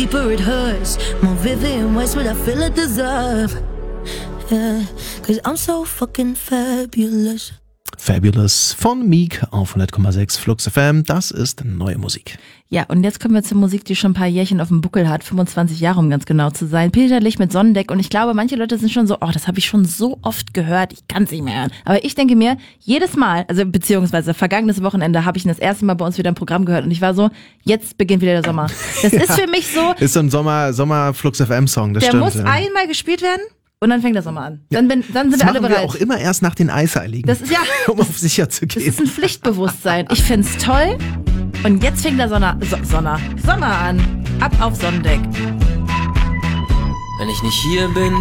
Deeper it hurts, more vivid in ways what I feel I deserve. Yeah, 'cause I'm so fucking fabulous. Fabulous von Meek auf 100,6 Flux FM. Das ist neue Musik. Ja, und jetzt kommen wir zur Musik, die schon ein paar Jährchen auf dem Buckel hat, 25 Jahre, um ganz genau zu sein. Peter Lich mit Sonnendeck, und ich glaube, manche Leute sind schon so, oh, das habe ich schon so oft gehört, ich kann es nicht mehr hören. Aber ich denke mir, jedes Mal, also beziehungsweise vergangenes Wochenende habe ich ihn das erste Mal bei uns wieder im Programm gehört und ich war so, jetzt beginnt wieder der Sommer. Das ist für mich so. Ist so ein Sommer Flux FM Song, das der stimmt. muss einmal gespielt werden. Und dann fängt der Sommer an. Dann sind wir alle bereit. Wir auch immer erst nach den Eisheiligen, das ist, ja, um auf sicher zu gehen. Das ist ein Pflichtbewusstsein. Ich find's toll. Und jetzt fängt der Sommer an. Ab auf Sonnendeck. Wenn ich nicht hier bin,